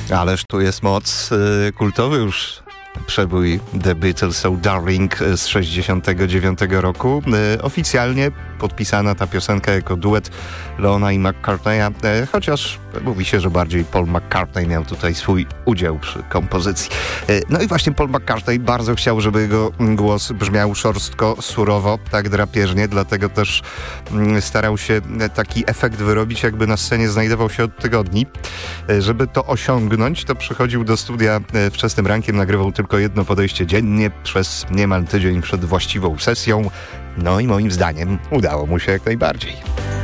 Ależ tu jest moc, kultowy już przebój The Beatles So Darling z 69 roku. Oficjalnie podpisana ta piosenka jako duet Leona i McCartneya, chociaż mówi się, że bardziej Paul McCartney miał tutaj swój udział przy kompozycji. No i właśnie Paul McCartney bardzo chciał, żeby jego głos brzmiał szorstko, surowo, tak drapieżnie, dlatego też starał się taki efekt wyrobić, jakby na scenie znajdował się od tygodni. Żeby to osiągnąć, to przychodził do studia wczesnym rankiem, nagrywał tylko jedno podejście dziennie przez niemal tydzień przed właściwą sesją. No i moim zdaniem udało mu się jak najbardziej.